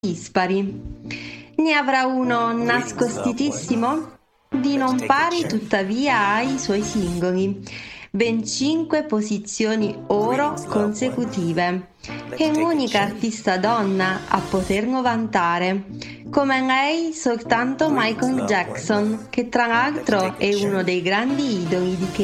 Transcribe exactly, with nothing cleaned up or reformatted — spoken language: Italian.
dispari. Ne avrà uno nascostitissimo? Di non pari tuttavia ai suoi singoli, ben cinque posizioni oro consecutive, e un'unica artista donna a poterlo vantare. Come lei soltanto Michael Jackson, che tra l'altro è uno dei grandi idoli di